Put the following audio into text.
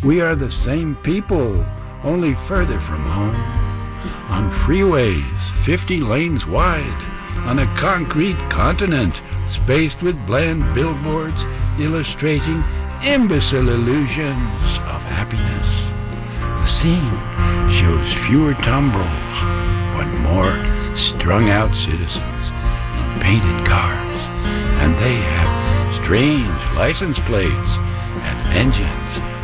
We are the same people, only further from home. On freeways 50 lanes wide, on a concrete continent spaced with bland billboards illustrating imbecile illusions of happiness. The scene shows fewer tumbrils, but more strung-out citizens in painted cars, and they have strange license plates and engines